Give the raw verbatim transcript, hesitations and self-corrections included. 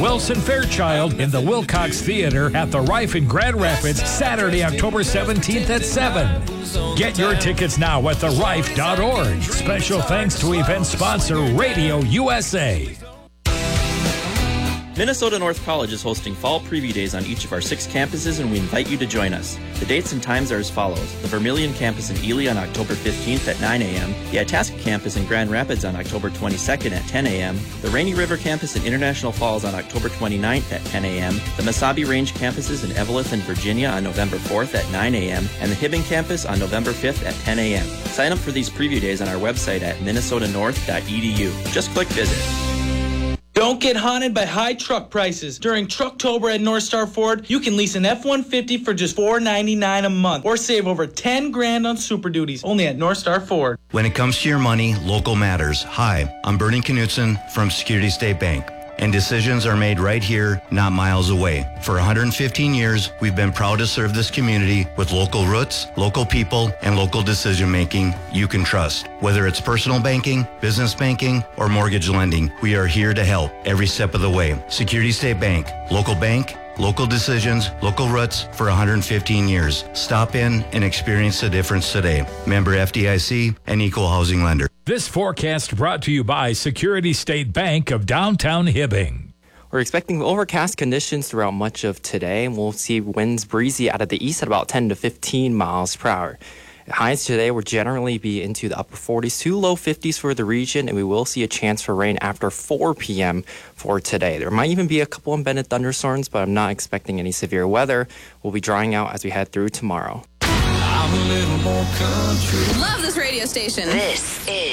Wilson Fairchild in the Wilcox Theater at the Rife in Grand Rapids, Saturday, October seventeenth at seven. Get your tickets now at the rife dot org. Special thanks to event sponsor Radio U S A. Minnesota North College is hosting fall preview days on each of our six campuses, and we invite you to join us. The dates and times are as follows. The Vermilion campus in Ely on October fifteenth at nine a.m., the Itasca campus in Grand Rapids on October twenty-second at ten a.m., the Rainy River campus in International Falls on October twenty-ninth at ten a.m., the Mesabi Range campuses in Eveleth and Virginia on November fourth at nine a.m., and the Hibbing campus on November fifth at ten a.m. Sign up for these preview days on our website at minnesota north dot e d u. Just click visit. Don't get haunted by high truck prices. During Trucktober at North Star Ford, you can lease an F one fifty for just four ninety-nine a month or save over ten grand on Super Duties, only at North Star Ford. When it comes to your money, local matters. Hi, I'm Bernie Knutson from Security State Bank, and decisions are made right here, not miles away. For one hundred fifteen years, we've been proud to serve this community with local roots, local people, and local decision-making you can trust. Whether it's personal banking, business banking, or mortgage lending, we are here to help every step of the way. Security State Bank, local bank, local decisions, local roots for one hundred fifteen years. Stop in and experience the difference today. Member F D I C and Equal Housing Lender. This forecast brought to you by Security State Bank of downtown Hibbing. We're expecting overcast conditions throughout much of today, and we'll see winds breezy out of the east at about ten to fifteen miles per hour. Highs today will generally be into the upper forties to low fifties for the region, and we will see a chance for rain after four p.m. for today. There might even be a couple embedded thunderstorms, but I'm not expecting any severe weather. We'll be drying out as we head through tomorrow. I'm a little more country. Love this radio station. This is